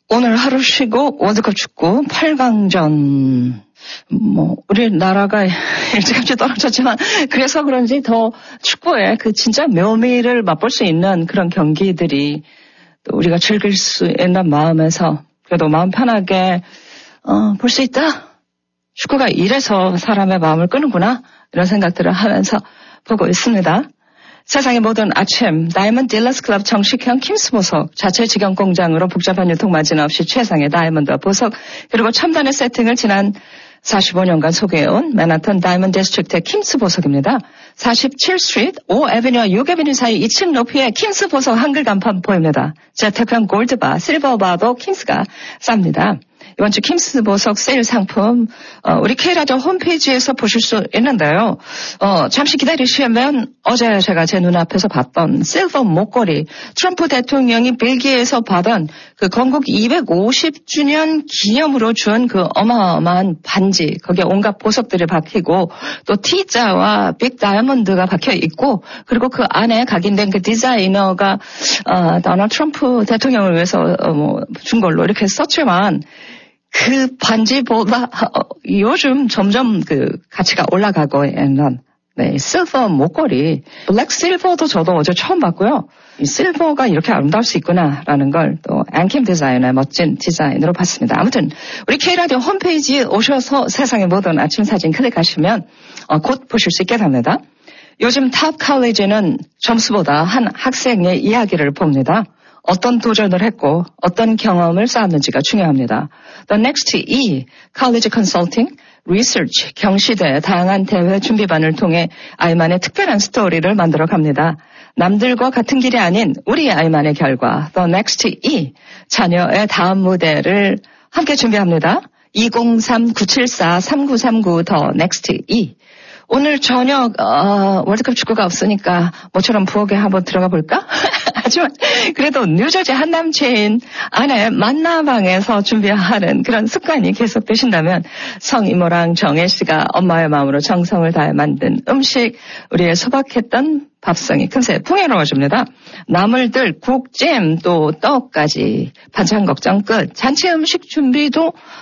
오늘 하루 쉬고 월드컵 축구 8강전. 우리나라가 일찌감치 떨어졌지만 그래서 그런지 더 축구의 그 진짜 묘미를 맛볼 수 있는 그런 경기들이 또 우리가 즐길 수 있는 마음에서 그래도 마음 편하게 볼 수 있다. 축구가 이래서 사람의 마음을 끄는구나. 이런 생각들을 하면서 보고 있습니다. 세상의 모든 아침 다이아몬드 딜러스 클럽 정식형 킴스 보석 자체 직영 공장으로 복잡한 유통 마진 없이 최상의 다이아몬드와 보석 그리고 첨단의 세팅을 지난 45년간 소개해온 맨하탄 다이아몬드 디스트릭트의 킴스 보석입니다. 47스트리트 5에비뉴와 6에비뉴 사이 2층 높이의 킴스 보석 한글 간판 보입니다. 재택형 골드바, 실버바도 킴스가 쌉니다. 이번 주 킴스 보석 세일 상품 우리 K라디오 홈페이지에서 보실 수 있는데요. 잠시 기다리시면 어제 제가 제 눈앞에서 봤던 실버 목걸이 트럼프 대통령이 벨기에에서 받은 그 건국 250주년 기념으로 준 그 어마어마한 반지 거기에 온갖 보석들이 박히고 또 T자와 빅 다이아몬드가 박혀 있고 그리고 그 안에 각인된 그 디자이너가 도널드 트럼프 대통령을 위해서 준 걸로 이렇게 썼지만 그 반지보다 요즘 점점 그 가치가 올라가고 있는 실버 목걸이 블랙 실버도 저도 어제 처음 봤고요. 이 실버가 이렇게 아름다울 수 있구나라는 걸 또 앤킴 디자이너의 멋진 디자인으로 봤습니다. 아무튼 우리 K라디오 홈페이지에 오셔서 세상의 모든 아침 사진 클릭하시면 곧 보실 수 있게 됩니다. 요즘 탑 컬리지는 점수보다 한 학생의 이야기를 봅니다. 어떤 도전을 했고 어떤 경험을 쌓았는지가 중요합니다. The Next E, College Consulting, Research, 경시대 다양한 대회 준비반을 통해 아이만의 특별한 스토리를 만들어 갑니다. 남들과 같은 길이 아닌 우리 아이만의 결과 The Next E, 자녀의 다음 무대를 함께 준비합니다. 203-974-3939 The Next E. 오늘 저녁 월드컵 축구가 없으니까 모처럼 부엌에 한번 들어가 볼까? 하지만 그래도 뉴저지 한남체인 아내 만나방에서 준비하는 그런 습관이 계속되신다면 성이모랑 정혜 씨가 엄마의 마음으로 정성을 다해 만든 음식 우리의 소박했던 밥상이 금세 풍요로워집니다. 나물들, 국찜, 또 떡까지 반찬 걱정 끝. 잔치 음식 준비도